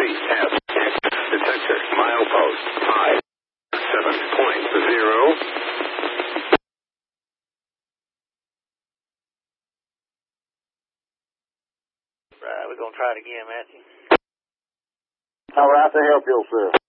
CFX detector milepost 57.0. Right, we're going to try it again, Matthew. All right, to help you, sir.